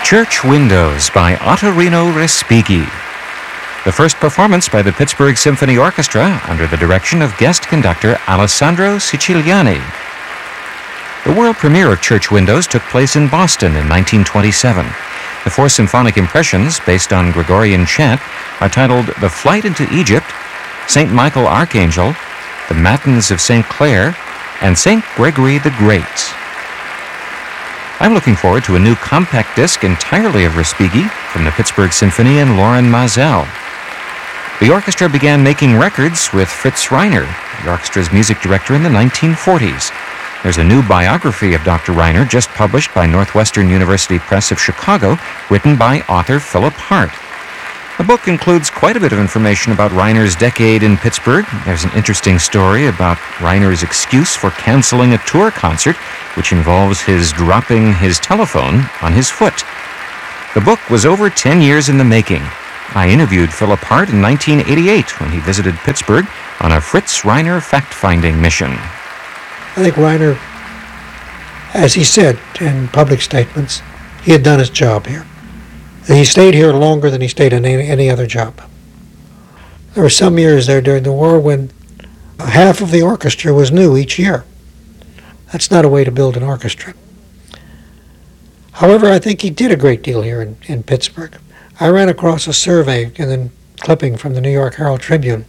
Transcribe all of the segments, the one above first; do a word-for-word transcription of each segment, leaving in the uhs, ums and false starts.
Church Windows by Ottorino Respighi. The first performance by the Pittsburgh Symphony Orchestra under the direction of guest conductor Alessandro Siciliani. The world premiere of Church Windows took place in Boston in nineteen twenty-seven. The four symphonic impressions, based on Gregorian chant, are titled The Flight into Egypt, Saint Michael Archangel, The Matins of Saint Clare, and Saint Gregory the Great. I'm looking forward to a new compact disc entirely of Respighi from the Pittsburgh Symphony and Loren Maazel. The orchestra began making records with Fritz Reiner, the orchestra's music director in the nineteen forties. There's a new biography of Doctor Reiner just published by Northwestern University Press of Chicago, written by author Philip Hart. The book includes quite a bit of information about Reiner's decade in Pittsburgh. There's an interesting story about Reiner's excuse for canceling a tour concert, which involves his dropping his telephone on his foot. The book was over ten years in the making. I interviewed Philip Hart in nineteen eighty-eight when he visited Pittsburgh on a Fritz Reiner fact-finding mission. I think Reiner, as he said in public statements, he had done his job here. He stayed here longer than he stayed in any, any other job. There were some years there during the war when half of the orchestra was new each year. That's not a way to build an orchestra. However, I think he did a great deal here in, in Pittsburgh. I ran across a survey and then clipping from the New York Herald Tribune.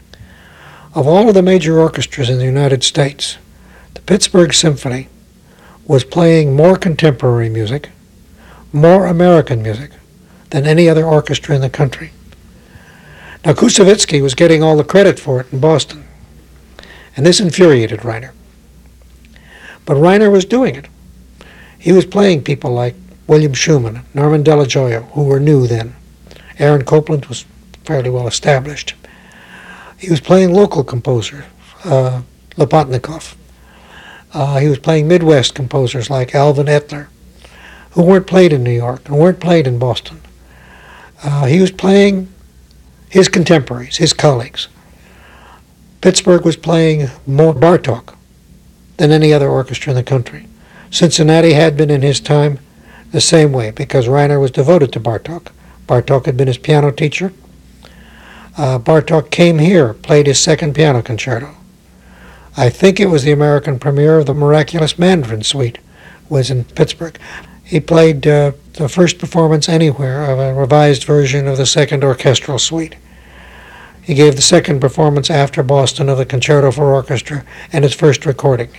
Of all of the major orchestras in the United States, the Pittsburgh Symphony was playing more contemporary music, more American music, than any other orchestra in the country. Now, Koussevitzky was getting all the credit for it in Boston, and this infuriated Reiner. But Reiner was doing it. He was playing people like William Schumann, Norman Della Gioia, who were new then. Aaron Copland was fairly well established. He was playing local composers, uh, Lopatnikov. Uh, he was playing Midwest composers like Alvin Etler, who weren't played in New York and weren't played in Boston. Uh, he was playing his contemporaries, his colleagues. Pittsburgh was playing more Bartók than any other orchestra in the country. Cincinnati had been in his time the same way because Reiner was devoted to Bartók. Bartók had been his piano teacher. Uh, Bartók came here, played his second piano concerto. I think it was the American premiere of the Miraculous Mandarin Suite was in Pittsburgh. He played uh, the first performance anywhere of a revised version of the Second Orchestral Suite. He gave the second performance after Boston of the Concerto for Orchestra and its first recording.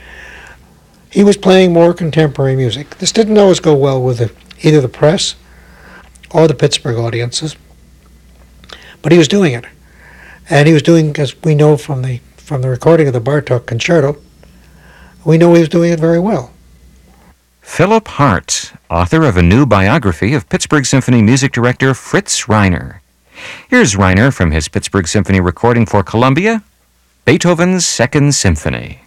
He was playing more contemporary music. This didn't always go well with the, either the press or the Pittsburgh audiences, but he was doing it. And he was doing, as we know from the, from the recording of the Bartók Concerto, we know he was doing it very well. Philip Hart, author of a new biography of Pittsburgh Symphony music director Fritz Reiner. Here's Reiner from his Pittsburgh Symphony recording for Columbia, Beethoven's Second Symphony.